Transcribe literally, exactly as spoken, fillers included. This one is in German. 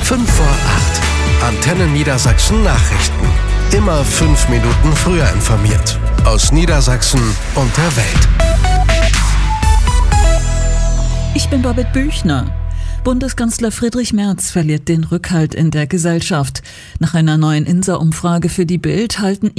fünf vor acht. Antenne Niedersachsen Nachrichten. Immer fünf Minuten früher informiert. Aus Niedersachsen und der Welt. Ich bin Babette Büchner. Bundeskanzler Friedrich Merz verliert den Rückhalt in der Gesellschaft. Nach einer neuen INSA-Umfrage für die Bild halten